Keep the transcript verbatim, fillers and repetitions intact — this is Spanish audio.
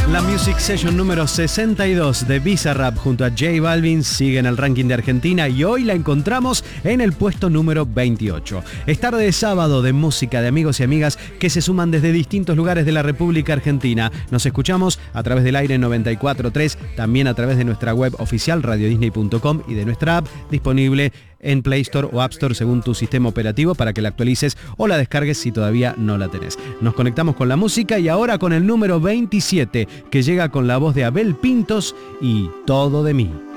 La Music Session número sesenta y dos de Bizarrap junto a J Balvin sigue en el ranking de Argentina y hoy la encontramos en el puesto número veintiocho. Es tarde de sábado de música de amigos y amigas que se suman desde distintos lugares de la República Argentina. Nos escuchamos a través del aire noventa y cuatro punto tres, también a través de nuestra web oficial radio disney punto com y de nuestra app disponible en Play Store o App Store según tu sistema operativo para que la actualices o la descargues si todavía no la tenés. Nos conectamos con la música y ahora con el número veintisiete que llega con la voz de Abel Pintos y Todo de mí.